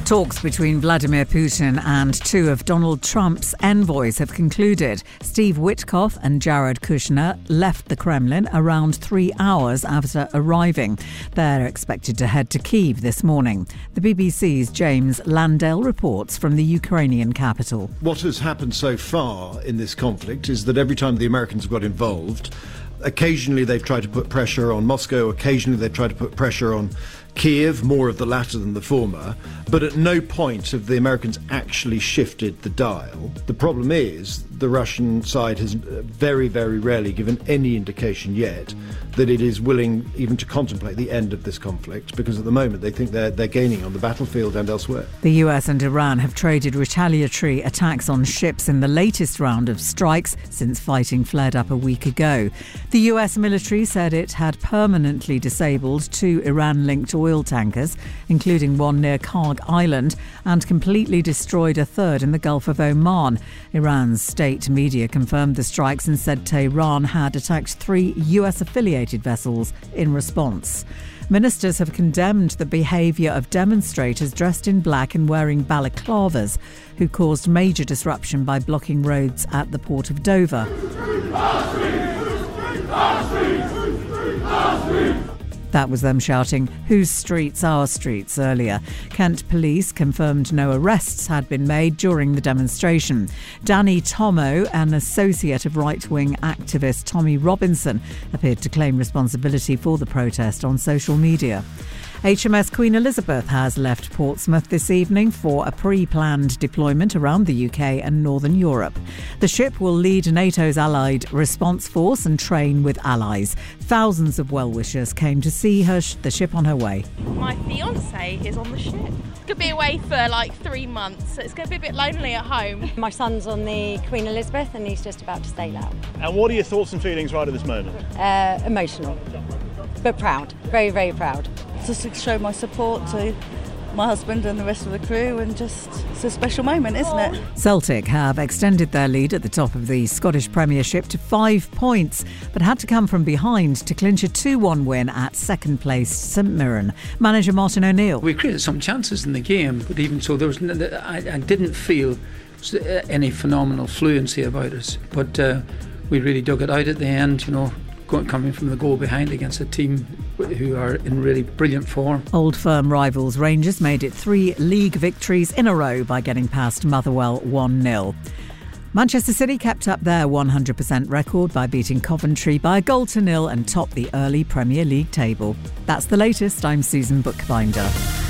Talks between Vladimir Putin and two of Donald Trump's envoys have concluded. Steve Witkoff and Jared Kushner left the Kremlin around 3 hours after arriving. They're expected to head to Kyiv this morning. The BBC's James Landale reports from the Ukrainian capital. What has happened so far in this conflict is that every time the Americans got involved, occasionally they've tried to put pressure on Moscow, occasionally they've tried to put pressure on Kiev, more of the latter than the former, but at no point have the Americans actually shifted the dial. The problem is the Russian side has very, very rarely given any indication yet that it is willing even to contemplate the end of this conflict, because at the moment they think they're gaining on the battlefield and elsewhere. The US and Iran have traded retaliatory attacks on ships in the latest round of strikes since fighting flared up a week ago. The US military said it had permanently disabled 2 Iran-linked oil tankers, including one near Karg Island, and completely destroyed a third in the Gulf of Oman. Iran's state media confirmed the strikes and said Tehran had attacked 3 US-affiliated vessels in response. Ministers have condemned the behaviour of demonstrators dressed in black and wearing balaclavas who caused major disruption by blocking roads at the port of Dover. That was them shouting, "Whose streets, our streets," earlier. Kent police confirmed no arrests had been made during the demonstration. Danny Tomo, an associate of right-wing activist Tommy Robinson, appeared to claim responsibility for the protest on social media. HMS Queen Elizabeth has left Portsmouth this evening for a pre-planned deployment around the UK and Northern Europe. The ship will lead NATO's Allied Response Force and train with allies. Thousands of well-wishers came to see the ship on her way. My fiancé is on the ship. It's going to be away for like 3 months, so it's going to be a bit lonely at home. My son's on the Queen Elizabeth and he's just about to sail out. And what are your thoughts and feelings right at this moment? Emotional, but proud. Very, very proud. Just to show my support to my husband and the rest of the crew, and just it's a special moment, isn't it? Celtic have extended their lead at the top of the Scottish Premiership to 5 points, but had to come from behind to clinch a 2-1 win at second-placed St Mirren. Manager Martin O'Neill. We created some chances in the game, but even so, there was I didn't feel any phenomenal fluency about us. But we really dug it out at the end, coming from the goal behind against a team who are in really brilliant form. Old Firm rivals Rangers made it 3 league victories in a row by getting past Motherwell 1-0. Manchester City kept up their 100% record by beating Coventry by 1-0 and topped the early Premier League table. That's the latest. I'm Susan Bookbinder.